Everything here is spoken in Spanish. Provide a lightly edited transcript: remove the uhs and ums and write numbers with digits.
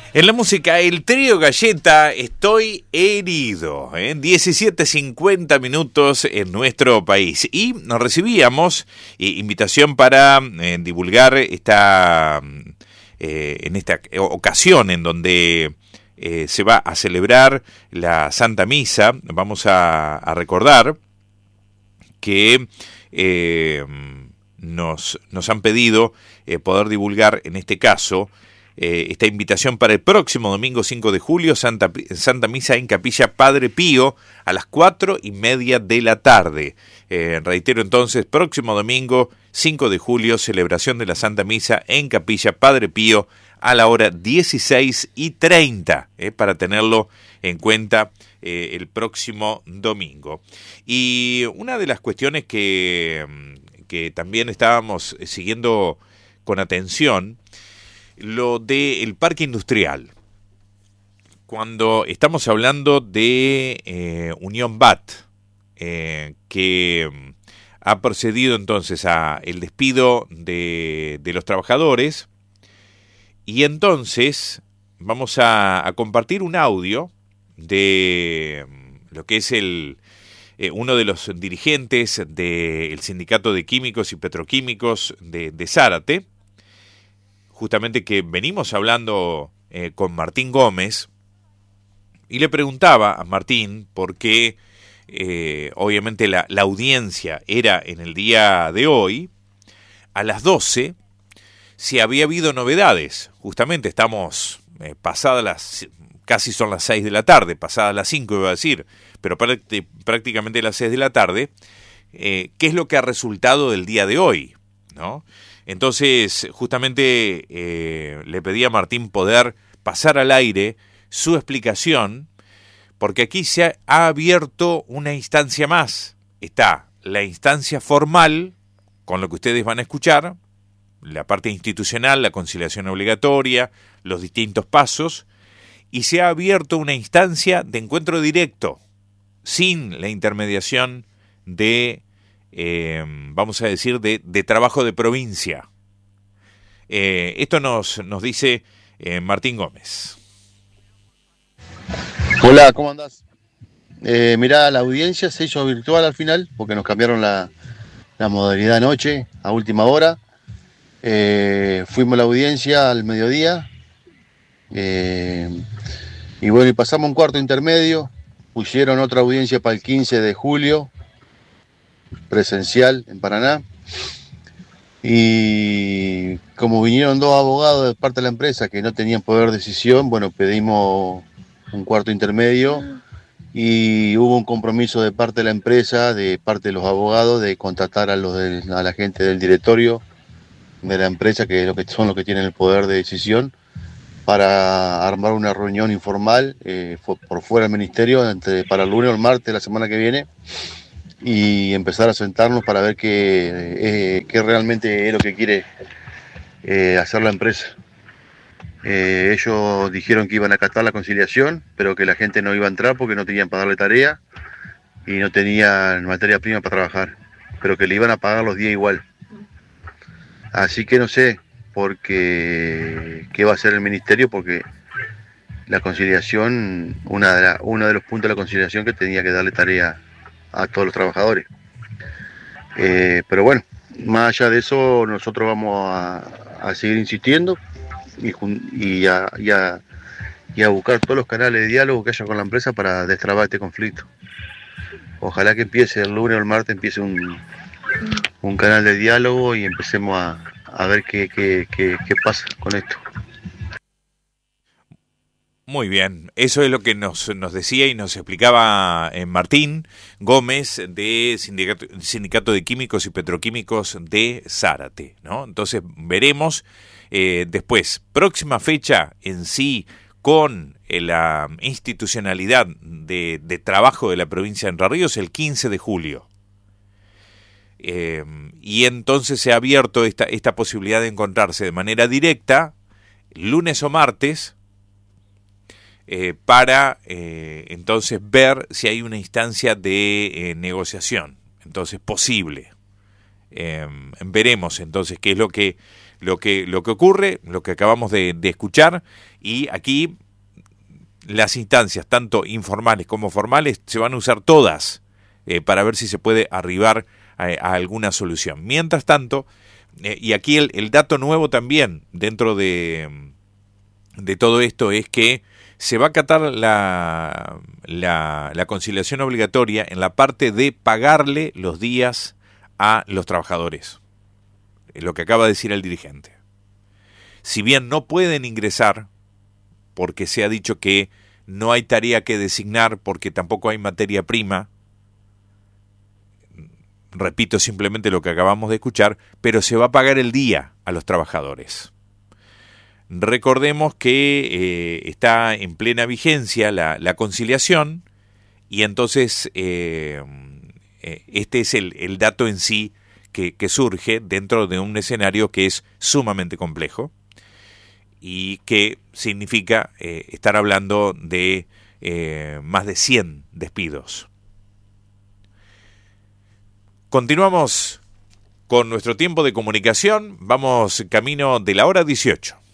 En la música, el trío Galleta, Estoy herido, 17:50 minutos en nuestro país. Y nos recibíamos invitación para divulgar en esta ocasión en donde se va a celebrar la Santa Misa. Vamos a recordar que nos han pedido poder divulgar en este caso esta invitación para el próximo domingo 5 de julio, Santa Misa en Capilla Padre Pío a las 4:30 de la tarde. Reitero entonces, próximo domingo 5 de julio, celebración de la Santa Misa en Capilla Padre Pío a la hora 16:30, para tenerlo en cuenta el próximo domingo. Y una de las cuestiones que también estábamos siguiendo con atención, lo del parque industrial. Cuando estamos hablando de Unión BAT, que ha procedido entonces a el despido de los trabajadores, y entonces vamos a compartir un audio de lo que es uno de los dirigentes del Sindicato de Químicos y Petroquímicos de Zárate, justamente que venimos hablando con Martín Gómez, y le preguntaba a Martín por qué, obviamente la audiencia era en el día de hoy, a las 12, si había habido novedades. Justamente estamos casi son las 6 de la tarde, pasadas las 5 iba a decir, pero prácticamente las 6 de la tarde, ¿qué es lo que ha resultado del día de hoy? ¿No? Entonces, justamente le pedí a Martín poder pasar al aire su explicación, porque aquí se ha abierto una instancia más. Está la instancia formal, con lo que ustedes van a escuchar, la parte institucional, la conciliación obligatoria, los distintos pasos, y se ha abierto una instancia de encuentro directo, sin la intermediación de vamos a decir, de trabajo de provincia. Esto nos dice Martín Gómez. Hola, ¿cómo andás? Mirá, la audiencia se hizo virtual al final, porque nos cambiaron la modalidad anoche, a última hora. Fuimos a la audiencia al mediodía, y bueno, y pasamos un cuarto intermedio, pusieron otra audiencia para el 15 de julio, presencial en Paraná, y como vinieron dos abogados de parte de la empresa que no tenían poder de decisión, bueno, pedimos un cuarto intermedio y hubo un compromiso de parte de la empresa, de parte de los abogados, de contratar a la gente del directorio de la empresa, que son los que tienen el poder de decisión, para armar una reunión informal por fuera del ministerio para el lunes o el martes de la semana que viene, y empezar a sentarnos para ver qué realmente es lo que quiere hacer la empresa. Ellos dijeron que iban a acatar la conciliación, pero que la gente no iba a entrar porque no tenían para darle tarea y no tenían materia prima para trabajar, pero que le iban a pagar los días igual. Así que no sé qué va a hacer el ministerio, porque la conciliación, uno de los puntos de la conciliación, que tenía que darle tarea a todos los trabajadores. Pero bueno, más allá de eso, nosotros vamos a seguir insistiendo y a buscar todos los canales de diálogo que haya con la empresa para destrabar este conflicto. Ojalá que empiece el lunes o el martes, empiece un canal de diálogo y empecemos a ver qué pasa con esto. Muy bien, eso es lo que nos decía y nos explicaba Martín Gómez de Sindicato de Químicos y Petroquímicos de Zárate, ¿no? Entonces veremos después, próxima fecha en sí, con la institucionalidad de trabajo de la provincia de Entre Ríos, el 15 de julio. Y entonces se ha abierto esta posibilidad de encontrarse de manera directa, lunes o martes, para entonces ver si hay una instancia de negociación, entonces posible. Veremos entonces qué es lo que lo que ocurre, lo que acabamos de escuchar, y aquí las instancias, tanto informales como formales, se van a usar todas para ver si se puede arribar a alguna solución. Mientras tanto, y aquí el dato nuevo también dentro de todo esto es que se va a acatar la conciliación obligatoria en la parte de pagarle los días a los trabajadores, lo que acaba de decir el dirigente. Si bien no pueden ingresar, porque se ha dicho que no hay tarea que designar, porque tampoco hay materia prima, repito simplemente lo que acabamos de escuchar, pero se va a pagar el día a los trabajadores. Recordemos que está en plena vigencia la conciliación, y entonces este es el dato en sí que surge dentro de un escenario que es sumamente complejo y que significa estar hablando de más de 100 despidos. Continuamos con nuestro tiempo de comunicación, vamos camino de la hora 18.